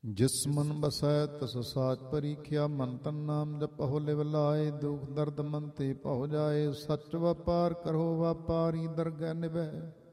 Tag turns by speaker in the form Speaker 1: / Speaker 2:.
Speaker 1: ਜਿਸ ਮਨ ਬਸੈ ਤਿਸ ਸਾਚ ਪਰੀਖਿਆ। ਮਨ ਤਨ ਨਾਮ ਜਪਹੁ ਲਿਵ ਲਾਏ। ਦੁਖ ਦਰਦ ਮਨ ਤੇ ਭਉ ਜਾਏ। ਸੱਚ ਵਪਾਰ ਕਰੋ ਵਾਪਾਰੀ ਦਰਗਹਿ ਨਿਭੈ।